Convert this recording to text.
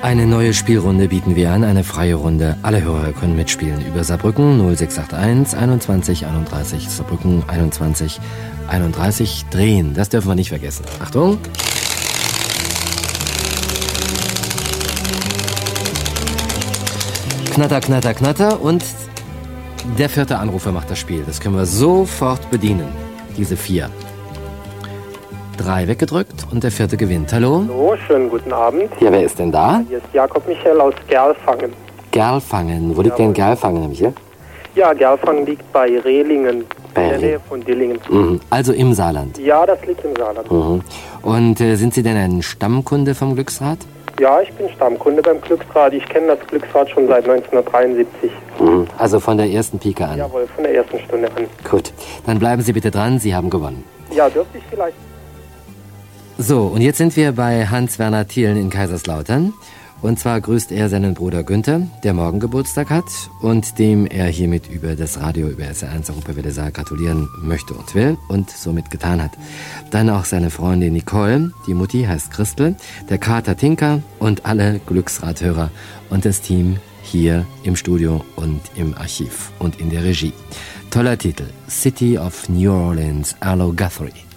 Eine neue Spielrunde bieten wir an, eine freie Runde. Alle Hörer können mitspielen über Saarbrücken 0681 21 31, Saarbrücken 21 31 drehen. Das dürfen wir nicht vergessen. Achtung! Knatter, knatter, knatter und der 4. Anrufer macht das Spiel. Das können wir sofort bedienen, diese 4. 3 weggedrückt und der 4. gewinnt. Hallo? Hallo, schönen guten Abend. Ja, wer ist denn da? Hier ist Jakob Michael aus Gerlfangen. Gerlfangen. Wo liegt denn Gerlfangen, Michael? Ja, Gerlfangen liegt bei Rehlingen, in der Nähe von Dillingen. Mhm. Also im Saarland? Ja, das liegt im Saarland. Mhm. Und sind Sie denn ein Stammkunde vom Glücksrad? Ja, ich bin Stammkunde beim Glücksrad. Ich kenne das Glücksrad schon seit 1973. Mhm. Also von der ersten Pike an? Jawohl, von der ersten Stunde an. Gut, dann bleiben Sie bitte dran, Sie haben gewonnen. Ja, dürfte ich vielleicht... So, und jetzt sind wir bei Hans-Werner Thielen in Kaiserslautern. Und zwar grüßt er seinen Bruder Günther, der morgen Geburtstag hat und dem er hiermit über das Radio, über SR1 Europawelle Saar gratulieren möchte und will und somit getan hat. Dann auch seine Freundin Nicole, die Mutti heißt Christel, der Kater Tinker und alle Glücksradhörer und das Team hier im Studio und im Archiv und in der Regie. Toller Titel, City of New Orleans, Arlo Guthrie.